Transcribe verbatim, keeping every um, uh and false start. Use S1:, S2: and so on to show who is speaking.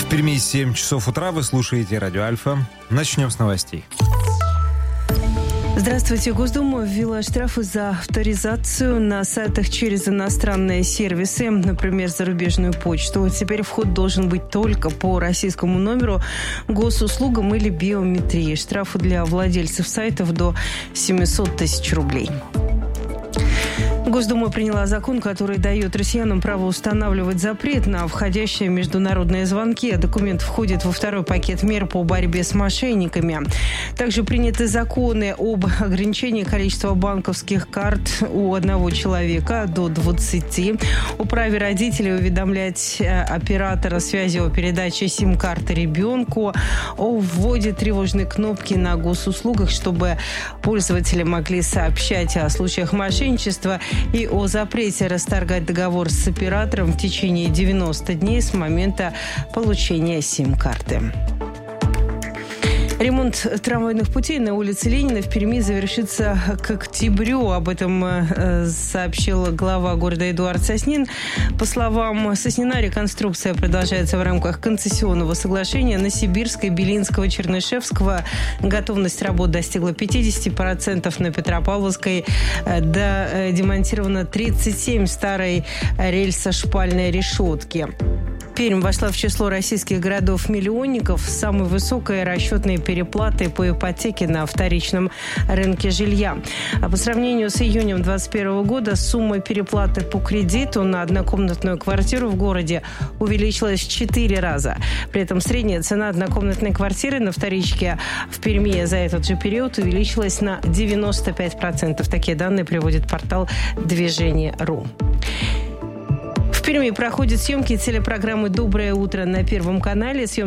S1: В Перми семь часов утра, вы слушаете радио Альфа. Начнем с новостей.
S2: Здравствуйте. Госдума ввела штрафы за авторизацию на сайтах через иностранные сервисы, например, зарубежную почту. Теперь вход должен быть только по российскому номеру, госуслугам или биометрии. Штрафы для владельцев сайтов до семьсот тысяч рублей. Госдума приняла закон, который дает россиянам право устанавливать запрет на входящие международные звонки. Документ входит во второй пакет мер по борьбе с мошенниками. Также приняты законы об ограничении количества банковских карт у одного человека до двадцати, о праве родителей уведомлять оператора связи о передаче сим-карты ребенку, о вводе тревожной кнопки на госуслугах, чтобы пользователи могли сообщать о случаях мошенничества, и о запрете расторгать договор с оператором в течение девяноста дней с момента получения сим-карты. Ремонт трамвайных путей на улице Ленина в Перми завершится к октябрю. Об этом э, сообщил глава города Эдуард Соснин. По словам Соснина, реконструкция продолжается в рамках концессионного соглашения на Сибирской, Белинского, Чернышевского. Готовность работ достигла пятьдесят процентов. На Петропавловской э, да, э, демонтировано тридцать семь старой рельсо-шпальной решетки. Пермь вошла в число российских городов-миллионников с самой высокой расчетной переплатой по ипотеке на вторичном рынке жилья. А по сравнению с июнем двадцать первого года сумма переплаты по кредиту на однокомнатную квартиру в городе увеличилась в четыре раза. При этом средняя цена однокомнатной квартиры на вторичке в Перми за этот же период увеличилась на девяносто пять процентов. Такие данные приводит портал движение точка ру. В Перми проходят съемки телепрограммы «Доброе утро» на Первом канале. Съемки